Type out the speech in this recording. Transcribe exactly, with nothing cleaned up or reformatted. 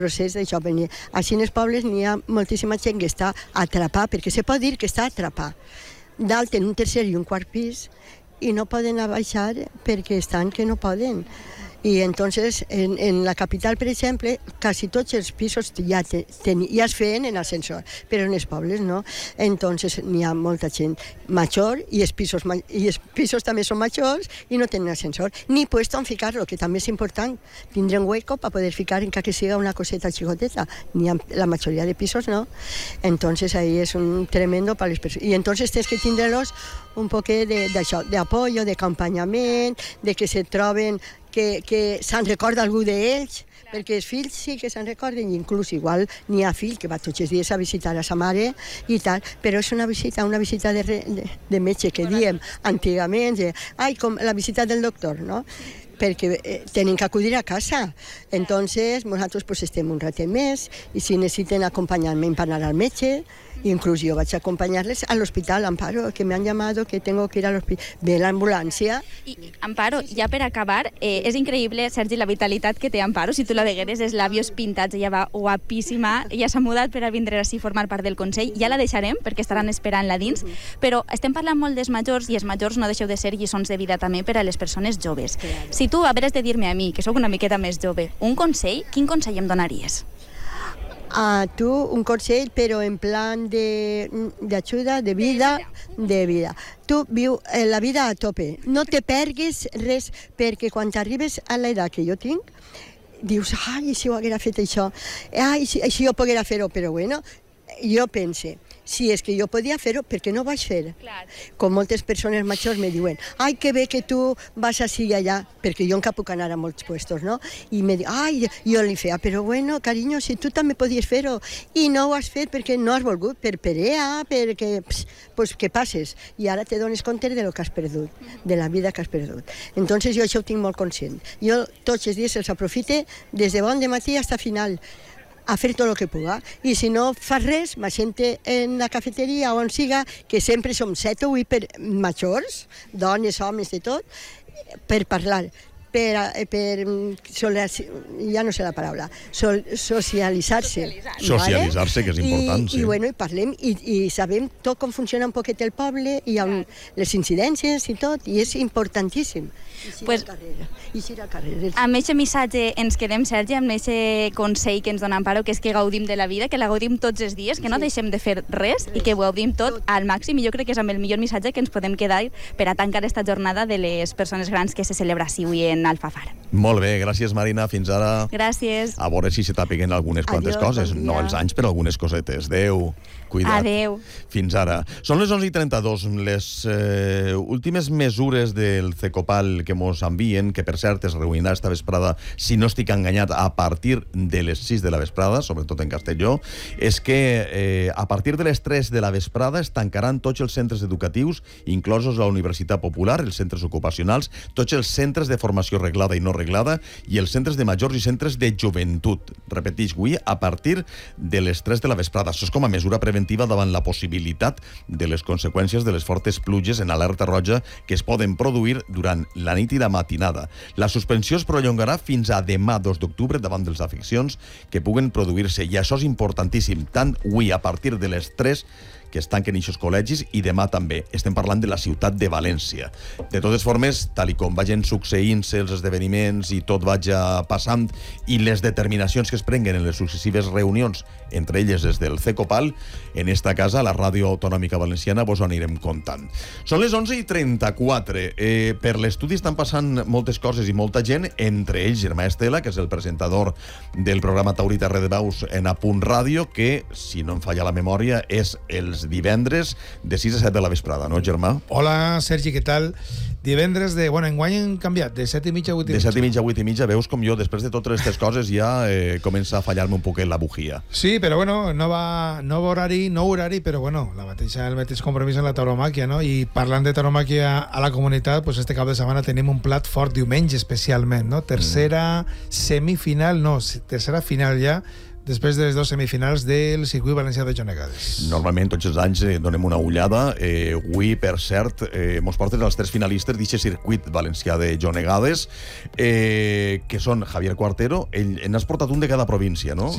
procés d'això. Així en els pobles n'hi ha moltíssima gent que està atrapada, perquè se pot dir que està atrapada, dalt en un tercer i un quart pis, i no poden baixar perquè estan que no poden. Y entonces en, en la capital, per exemple, quasi tots els pisos ja, te, ten, ja es feien en ascensor, però en els pobles no. Entonces n'hi ha molta gent major i els pisos, i els pisos també són majors i no tenen ascensor, ni puesto en ficar-lo, que també és important, tindre un hueco para poder ficar encara que siga una coseta xicoteta. Ni ha, la mayoría de pisos no. Entonces ahí es un tremendo para les persones. Y entonces tens que tindre-los un poquet d'això, d'apoyo, d'acompanyament, de que se troben que, que se'n recorda algú d'ells, perquè els fills sí que se'n recorden, i inclús igual n'hi ha fill que va tots els dies a visitar a sa mare i tal, però és una visita, una visita de, de, de metge que diem antigament, de, ai, com la visita del doctor, no? Perquè eh, tenen que acudir a casa. Entonces, nosaltres pues, estem un ratet més, i si necessiten acompanyament per anar al metge, incluso yo vaig a acompañarles al hospital, Amparo, que me han llamado que tengo que ir al hospital. Ve la ambulancia. I, Amparo, ja per acabar, eh, és increïble, Sergi, la vitalitat que té Amparo. Si tu la vegueres, els labios pintats, ella va guapíssima, ella s'ha mudat per a vindre així a formar part del Consell. Ja la deixarem, perquè estaran esperant-la dins, però estem parlant molt dels majors, i els majors no deixeu de ser lliçons de vida també per a les persones joves. Si tu haveres de dir-me a mi, que sóc una miqueta més jove, un consell, quin consell em donaries? A tu un consell, però en plan de d'ajuda, de vida, de vida. Tu viu la vida a tope. No te pergues res, perquè quan arribes a l'edat que jo tinc, dius, ai, si ho haguera fet això, ai, si, si jo poguera fer-ho, però bueno, jo pense, si és que jo podia fer-ho, per què no ho vaig fer? Clar. Com moltes persones majors me diuen, ai, que bé que tu vas així i allà, perquè jo encara puc anar a molts puestos, no? I me diu, ai, jo li feia, però bueno, carinyo, si tu també podies fer-ho, i no ho has fet perquè no has volgut, per perea, perquè, pss, pues que passes, i ara te dones compte de lo que has perdut, de la vida que has perdut. Entonces jo això ho tinc molt conscient. Jo tots els dies els aprofite des de bon de matí fins a final, a fer tot el que puga. I si no fas res, m'assente en la cafeteria on siga, que sempre som set o vuit per majors, dones, homes, de tot, per parlar, per, per ja no sé la paraula, so, socialitzar-se. Socialitzar-se, ¿vale? Que és important, I, sí. I, bueno, i parlem, i, i sabem tot com funciona un poquet el poble, i on les incidències i tot, i és importantíssim. I pues, al carrer. Amb aquest missatge ens quedem, Sergi, amb aquest consell que ens dona Amparo, que és que gaudim de la vida, que la gaudim tots els dies, que no sí. deixem de fer res, res i que ho gaudim tot, tot al màxim, i jo crec que és amb el millor missatge que ens podem quedar per a tancar esta jornada de les persones grans que se celebra així avui en Alfafar. Molt bé, gràcies Marina, fins ara. Gràcies. A veure si se t'apiguen algunes quantes Adiós, coses, bon no els anys, però algunes cosetes. Adéu, cuida't. Adéu. Fins ara. Són les onze i trenta-dos, les eh, últimes mesures del Cecopal que mos envien, que per cert es reunirà esta vesprada, si no estic enganyat, a partir de les sis de la vesprada, sobretot en Castelló, és que eh, a partir de les tres de la vesprada es tancaran tots els centres educatius, inclosos la Universitat Popular, els centres ocupacionals, tots els centres de formació reglada i no reglada, i els centres de majors i centres de joventut. Repeteix, avui a partir de les tres de la vesprada. Això és com a mesura preventiva davant la possibilitat de les conseqüències de les fortes pluges en alerta roja que es poden produir durant la nit i la matinada. La suspensió es prolongarà fins a demà, dos d'octubre, davant de les afeccions que puguen produir-se. I això és importantíssim, tant avui a partir de les tres que es tanquen aquests col·legis, i demà també. Estem parlant de la ciutat de València. De totes formes, tal i com vagin succeint-se els esdeveniments i tot vaja passant, i les determinacions que es prenguen en les successives reunions, entre elles des del Cecopal, en esta casa, la Ràdio Autonòmica Valenciana, vos ho anirem contant. Són les onze i trenta-quatre. Eh, per l'estudi estan passant moltes coses i molta gent, entre ells Germà Estela, que és el presentador del programa Taurita Redebaus en A Punt Ràdio, que, si no em falla la memòria, és els divendres de sis a set de la vesprada, no, Germà? Hola, Sergi, què tal? Divendres de... Bueno, enguany hem canviat, de set i mitja a vuit i mitja. De set i mitja a vuit i mitja, veus com jo, després de totes aquestes coses, ja eh, comença a fallar-me un poquet la bujia. Sí, però bueno, no va, no va horari, no horari, però bueno, la mateixa, el mateix compromís en la tauromàquia, no? I parlant de tauromàquia a la comunitat, pues este cap de setmana tenim un plat fort diumenge especialment, no? Tercera mm. semifinal, no, tercera final ja, després de les dues semifinals del circuit valencià de Jonegades. Normalment tots els anys eh, donem una ullada. Eh, avui, per cert, eh, mos porten els tres finalistes d'aquest circuit valencià de Jonegades, eh, que són Javier Cuartero. Ell, n'has portat un de cada província, no? Sí.